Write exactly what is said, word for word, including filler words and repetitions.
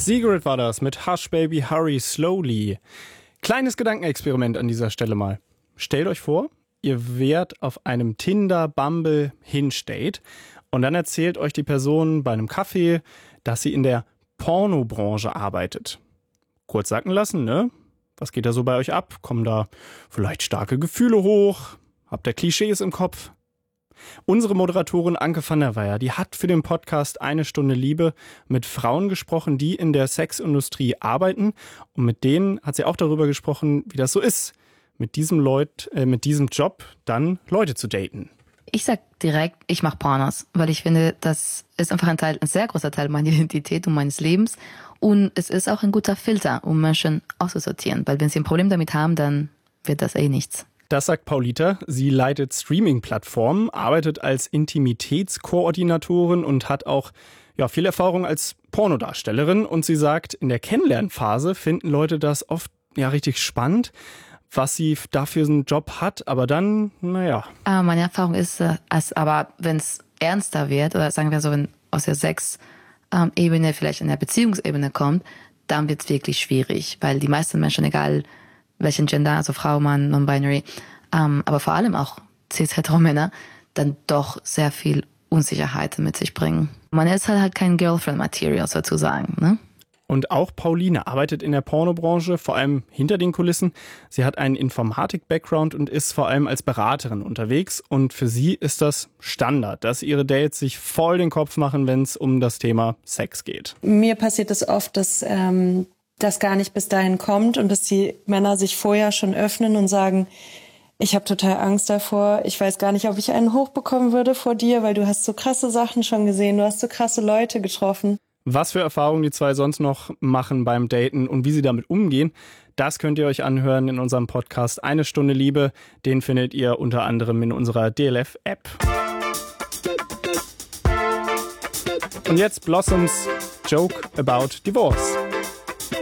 Sigrid war das mit Hush Baby Hurry Slowly. Kleines Gedankenexperiment an dieser Stelle mal. Stellt euch vor, ihr wärt auf einem Tinder, Bumble, Hinge-Date und dann erzählt euch die Person bei einem Kaffee, dass sie in der Pornobranche arbeitet. Kurz sacken lassen, ne? Was geht da so bei euch ab? Kommen da vielleicht starke Gefühle hoch? Habt ihr Klischees im Kopf? Unsere Moderatorin Anke van der Weyer, die hat für den Podcast Eine Stunde Liebe mit Frauen gesprochen, die in der Sexindustrie arbeiten. Und mit denen hat sie auch darüber gesprochen, wie das so ist, mit diesem, Leut, äh, mit diesem Job dann Leute zu daten. Ich sag direkt, ich mache Pornos, weil ich finde, das ist einfach ein Teil, ein sehr großer Teil meiner Identität und meines Lebens. Und es ist auch ein guter Filter, um Menschen auszusortieren. Weil wenn sie ein Problem damit haben, dann wird das eh nichts. Das sagt Paulita. Sie leitet Streaming-Plattformen, arbeitet als Intimitätskoordinatorin und hat auch ja, viel Erfahrung als Pornodarstellerin. Und sie sagt, in der Kennenlernphase finden Leute das oft ja richtig spannend, was sie dafür einen Job hat. Aber dann, naja. Aber meine Erfahrung ist, als, aber wenn es ernster wird, oder sagen wir so, wenn aus der Sex-Ebene vielleicht in der Beziehungsebene kommt, dann wird es wirklich schwierig. Weil die meisten Menschen, egal welchen Gender, also Frau, Mann, Non-Binary, ähm, aber vor allem auch cis-hetero-Männer, dann doch sehr viel Unsicherheit mit sich bringen. Man ist halt, halt kein Girlfriend-Material sozusagen, ne? Und auch Pauline arbeitet in der Pornobranche, vor allem hinter den Kulissen. Sie hat einen Informatik-Background und ist vor allem als Beraterin unterwegs. Und für sie ist das Standard, dass ihre Dates sich voll den Kopf machen, wenn es um das Thema Sex geht. Mir passiert es oft, dass ähm, das gar nicht bis dahin kommt und dass die Männer sich vorher schon öffnen und sagen, ich habe total Angst davor, ich weiß gar nicht, ob ich einen hochbekommen würde vor dir, weil du hast so krasse Sachen schon gesehen, du hast so krasse Leute getroffen. Was für Erfahrungen die zwei sonst noch machen beim Daten und wie sie damit umgehen, das könnt ihr euch anhören in unserem Podcast Eine Stunde Liebe. Den findet ihr unter anderem in unserer D L F-App. Und jetzt Blossoms Joke About Divorce.